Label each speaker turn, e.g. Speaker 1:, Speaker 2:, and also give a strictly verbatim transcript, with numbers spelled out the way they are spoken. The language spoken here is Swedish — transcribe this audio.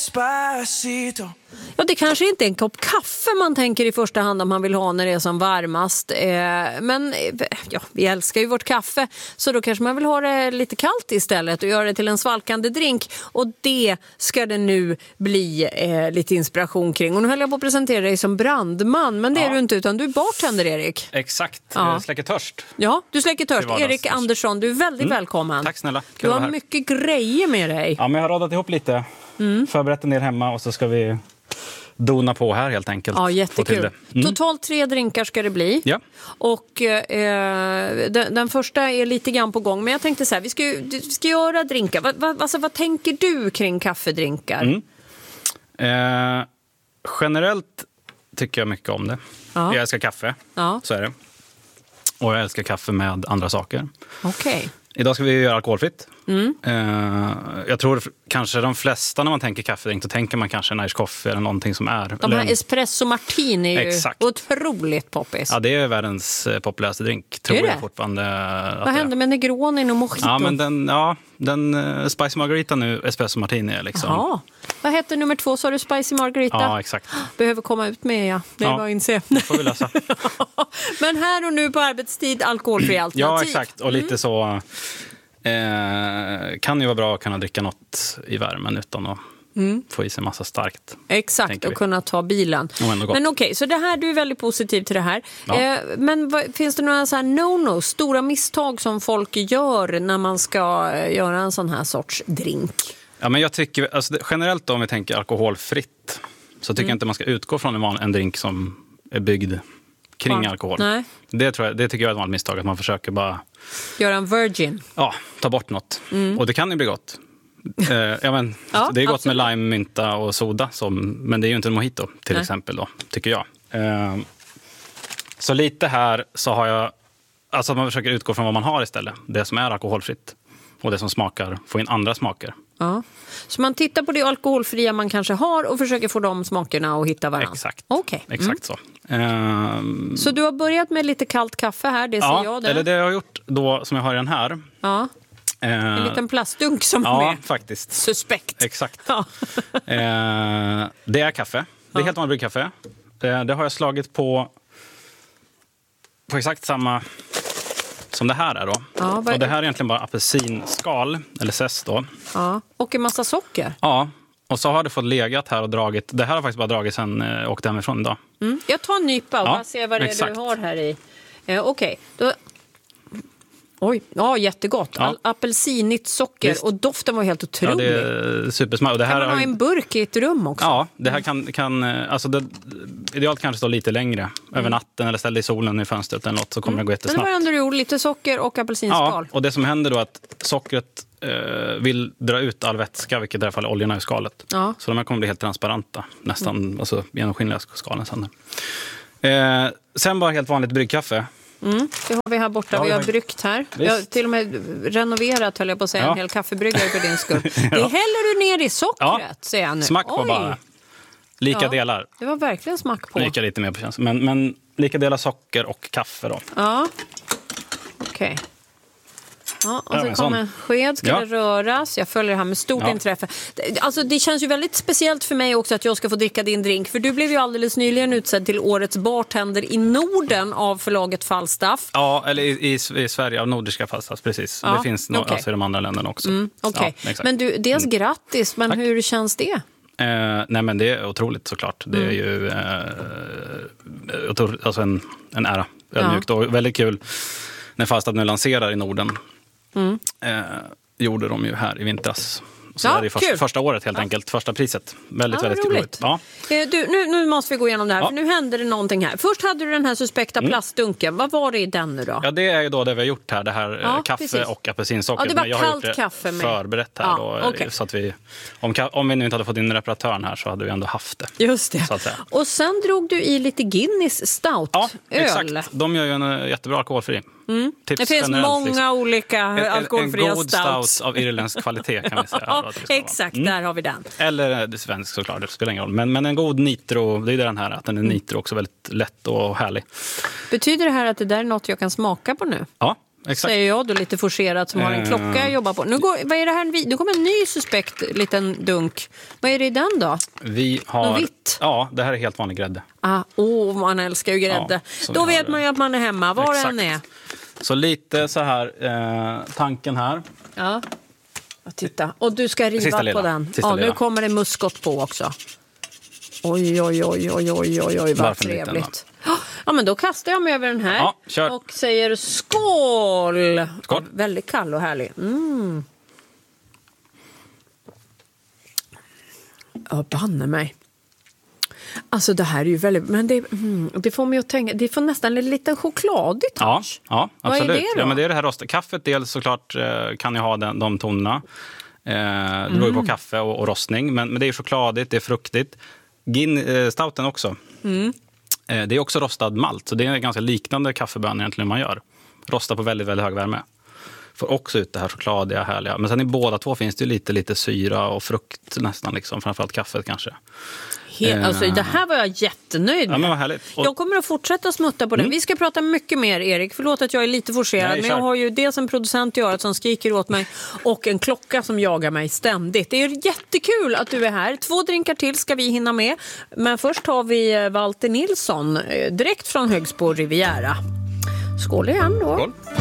Speaker 1: Ja, det kanske inte är en kopp kaffe man tänker i första hand om man vill ha när det är som varmast. Eh, men ja, vi älskar ju vårt kaffe, så då kanske man vill ha det lite kallt istället och göra det till en svalkande drink. Och det ska det nu bli eh, lite inspiration kring. Och nu höll jag på att presentera dig som brandman, men det ja. är du inte, utan du är bartender, Erik.
Speaker 2: Exakt, ja. Jag släcker törst.
Speaker 1: Ja, du släcker törst. Erik Andersson, du är väldigt mm. välkommen.
Speaker 2: Tack snälla.
Speaker 1: Kul du har mycket grejer med dig.
Speaker 2: Ja, men jag har radat ihop lite. Mm. Förberett en del hemma och så ska vi dona på här helt enkelt.
Speaker 1: Ja, jättekul. Mm. Totalt tre drinkar ska det bli.
Speaker 2: Ja.
Speaker 1: Och eh, den, den första är lite grann på gång. Men jag tänkte så här, vi ska, vi ska göra drinkar. Va, va, alltså, vad tänker du kring kaffedrinkar?
Speaker 2: Mm. Eh, generellt tycker jag mycket om det. Ja. Jag älskar kaffe, ja. Så är det. Och jag älskar kaffe med andra saker.
Speaker 1: Okej. Okay.
Speaker 2: Idag ska vi göra alkoholfritt.
Speaker 1: Mm.
Speaker 2: Uh, jag tror kanske de flesta när man tänker kaffedrink, då tänker man kanske en Irish coffee eller någonting som är.
Speaker 1: De här espresso martini är ju Exakt. otroligt poppis.
Speaker 2: Ja, det är världens populäraste drink. Tror
Speaker 1: är det?
Speaker 2: jag fortfarande.
Speaker 1: Vad hände med Negronin och mojito?
Speaker 2: Ja, men den, ja, den uh, Spicy Margarita nu, espresso martini är liksom.
Speaker 1: Jaha. Vad heter nummer två? Så har du Spicy Margarita?
Speaker 2: Ja, exakt.
Speaker 1: Behöver komma ut med, ja. Det är
Speaker 2: ja,
Speaker 1: bara att inse.
Speaker 2: Det får vi läsa.
Speaker 1: Men här och nu på arbetstid, alkoholfri alternativ.
Speaker 2: Ja, exakt. Och lite mm. så. Eh, kan ju vara bra att kunna dricka något i värmen utan att mm. få i sig massa starkt.
Speaker 1: Exakt, och kunna ta bilen. Men okej, okay, så det här, du är väldigt positiv till det här. Ja. Eh, men vad, finns det några så här no-no, stora misstag som folk gör när man ska göra en sån här sorts drink?
Speaker 2: Ja, men jag tycker, alltså, generellt då, om vi tänker alkoholfritt, så tycker mm. jag inte man ska utgå från en, en drink som är byggd kring ja. alkohol.
Speaker 1: Nej.
Speaker 2: Det, tror jag, det tycker jag är ett vanligt misstag, att man försöker bara
Speaker 1: göra en virgin.
Speaker 2: Ja, ta bort något. Mm. Och det kan ju bli gott. eh, ja, men, ja, det är gott absolut. Med lime, mynta och soda, som, men det är ju inte en mojito till Nej. exempel då, tycker jag. Eh, så lite här så har jag, alltså man försöker utgå från vad man har istället. Det som är alkoholfritt och det som smakar, få in andra smaker.
Speaker 1: Ja. Så man tittar på det alkoholfria man kanske har och försöker få de smakerna och hitta varandra.
Speaker 2: Exakt,
Speaker 1: okay.
Speaker 2: Exakt
Speaker 1: mm.
Speaker 2: så. Um,
Speaker 1: så du har börjat med lite kallt kaffe här, det ser
Speaker 2: ja,
Speaker 1: jag. Det.
Speaker 2: Eller det jag har gjort då, som jag har i den här.
Speaker 1: Ja. Uh, en liten plastdunk som
Speaker 2: ja,
Speaker 1: är med.
Speaker 2: Faktiskt.
Speaker 1: Suspekt.
Speaker 2: Exakt. Ja. uh, det är kaffe. Det är ja. helt vanligt bryggkaffe. Det, det har jag slagit på på exakt samma som det här är då. Ja, och det här är egentligen bara apelsinskal, eller zest då.
Speaker 1: Ja, och en massa socker.
Speaker 2: Ja, och så har det fått legat här och dragit. Det här har faktiskt bara dragit sen jag åkte hemifrån idag.
Speaker 1: Mm. Jag tar en nypa och ja, bara ser vad det är du har här i. Eh, Okej, okay. Då... Oj, ja, jättegott. Ja. Apelsinigt socker. Visst. Och doften var helt otrolig.
Speaker 2: Ja, det är supersmart. Det här
Speaker 1: kan man ha har... en burk i ett rum också?
Speaker 2: Ja, det här kan, kan alltså det, idealt kanske stå lite längre. Mm. Över natten eller ställa i solen i fönstret eller något, så kommer mm. det gå jättesnabbt.
Speaker 1: Men det var ändå du gjorde, lite socker och apelsinskal.
Speaker 2: Ja, och det som händer då är att sockret eh, vill dra ut all vätska, vilket i det här fall är oljorna i skalet. Ja. Så de här kommer bli helt transparenta, nästan mm. alltså, genomskinliga skalen sen. Eh, sen bara helt vanligt bryggkaffe.
Speaker 1: Mm, det har vi här borta, ja, vi har bryggt här. Visst. Vi har till och med renoverat, höll jag på att säga, ja. en hel kaffebryggare för din skull. ja. Det häller du ner i sockret, ja. säger jag nu.
Speaker 2: Smack på Oj. bara. Lika ja. delar.
Speaker 1: Det var verkligen smack på.
Speaker 2: Lika lite mer på känslan. Men, men lika delar socker och kaffe då.
Speaker 1: Ja, okej. Okay. Ja, och så kommer en sked, ska ja. det röras. Jag följer det här med stort ja. intresse. Alltså, det känns ju väldigt speciellt för mig också att jag ska få dricka din drink. För du blev ju alldeles nyligen utsedd till årets bartender i Norden av förlaget Falstaff.
Speaker 2: Ja, eller i, i, i Sverige av Nordiska Falstaff, precis. Ja. Det finns no, okay. alltså i de andra länderna också.
Speaker 1: Mm, okay. ja, men du, dels mm. grattis, men Tack. hur känns det?
Speaker 2: Eh, nej, men det är otroligt såklart. Det är mm. ju eh, otroligt, alltså en, en ära. Ödmjukt ja. och väldigt kul när Falstaff nu lanserar i Norden. Mm. Eh, gjorde de ju här i vintras. Så ja, det är första, första året helt ja. enkelt, första priset. Väldigt, ja, väldigt roligt. Ja.
Speaker 1: Eh, du, nu, nu måste vi gå igenom det här, ja. för nu händer det någonting här. Först hade du den här suspekta mm. plastdunken. Vad var det i den nu då? Ja, det är ju då det vi har gjort här, det här ja, kaffe precis. och apelsinsocker. Ja, det var
Speaker 2: jag
Speaker 1: kallt
Speaker 2: har gjort det
Speaker 1: kaffe med.
Speaker 2: förberett här. Ja, då, okay. så att vi, om, om vi nu inte hade fått in reparatören här så hade vi ändå haft det.
Speaker 1: Just det. Så att säga. Och sen drog du i lite Guinness stout
Speaker 2: ja,
Speaker 1: öl.
Speaker 2: Exakt. De gör ju en jättebra alkoholfri.
Speaker 1: Mm. Det finns många liksom. olika alkoholfria
Speaker 2: en, en god stout av irländsk kvalitet kan vi säga.
Speaker 1: ja, exakt, mm. där har vi den.
Speaker 2: Eller det svensk såklart, det spelar ingen roll. Men, men en god nitro, det är den här, att den är nitro också väldigt lätt och härlig.
Speaker 1: Betyder det här att det där är något jag kan smaka på nu?
Speaker 2: Ja, exakt.
Speaker 1: Säger jag då lite forcerat som har en klocka jag jobbar på. Nu går, vad är det här? Nu kommer en ny suspekt liten dunk. Vad är det i den då?
Speaker 2: Vi har...
Speaker 1: Någon vitt?
Speaker 2: Ja, det här är helt vanlig grädde.
Speaker 1: Ah, oh, man älskar ju grädde.
Speaker 2: Ja,
Speaker 1: då vet
Speaker 2: det.
Speaker 1: man ju att man är hemma, var
Speaker 2: exakt.
Speaker 1: den är.
Speaker 2: Så lite så här, eh, tanken här.
Speaker 1: Ja. Titta, och du ska riva på den. Ja, nu kommer det muskot på också. Oj, oj, oj, oj, oj, oj, oj, vad trevligt. Ja, men då kastar jag mig över den här
Speaker 2: ja, kör.
Speaker 1: och säger skål.
Speaker 2: Skål.
Speaker 1: Väldigt kall och härlig. Mm. Ja, banne mig. Alltså det här är ju väldigt, men det, mm, det får mig att tänka, det får nästan en liten chokladig touch.
Speaker 2: Ja, ja, absolut.
Speaker 1: Vad är det då?
Speaker 2: Ja, men det är det här rost. Kaffet dels såklart eh, kan ju ha den, de tonerna. Eh, det beror ju på kaffe och, och rostning, men, men det är chokladigt, det är fruktigt. Gin, eh, stouten också. Mm. Eh, det är också rostad malt, så det är en ganska liknande kaffebönor egentligen man gör. Rostar på väldigt, väldigt hög värme. Får också ut det här chokladiga, härliga. Men sen i båda två finns det ju lite, lite syra och frukt nästan, liksom, framförallt kaffet kanske.
Speaker 1: Helt, alltså, det här var jag jättenöjd med.
Speaker 2: Ja, men vad härligt. Och...
Speaker 1: Jag kommer att fortsätta smutta på den.
Speaker 2: Mm.
Speaker 1: Vi ska prata mycket mer, Erik. Förlåt att jag är lite forcerad.
Speaker 2: Nej,
Speaker 1: men jag har ju dels en producent i örat som skriker åt mig och en klocka som jagar mig ständigt. Det är jättekul att du är här. Två drinkar till ska vi hinna med. Men först har vi Walter Nilsson direkt från Högsbo Riviera. Skål igen då.
Speaker 2: Skål.